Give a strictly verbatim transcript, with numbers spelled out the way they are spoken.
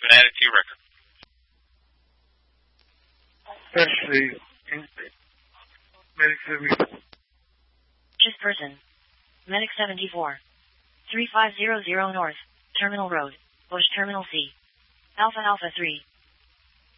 been added to your record. Especially Medic seventy-four. Just person. Medic seventy-four. three five zero zero North, Terminal Road, Bush Terminal C. Alpha Alpha three.